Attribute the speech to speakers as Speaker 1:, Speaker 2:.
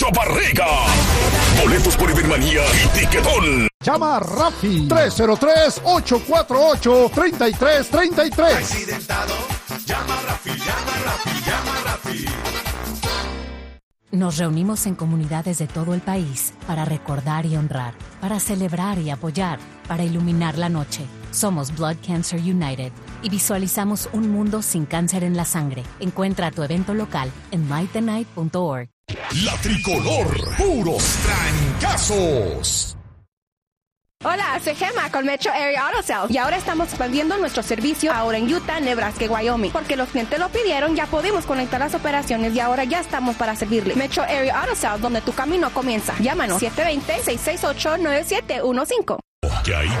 Speaker 1: Barriga. Boletos por Ibermanía y Tiquetón.
Speaker 2: Llama a Rafi 303-848-3333.
Speaker 3: Accidentado, llama a Rafi, llama a Rafi, llama a Rafi.
Speaker 4: Nos reunimos en comunidades de todo el país para recordar y honrar, para celebrar y apoyar, para iluminar la noche. Somos Blood Cancer United y visualizamos un mundo sin cáncer en la sangre. Encuentra tu evento local en lightthenight.org.
Speaker 1: La Tricolor, puros trancazos.
Speaker 5: Hola, soy Gemma con Metro Area Auto Sales y ahora estamos expandiendo nuestro servicio ahora en Utah, Nebraska y Wyoming. Porque los clientes lo pidieron, ya podemos conectar las operaciones y ahora ya estamos para servirle. Metro Area Auto Sales, donde tu camino comienza. Llámanos 720-668-9715.
Speaker 1: ¿Qué hay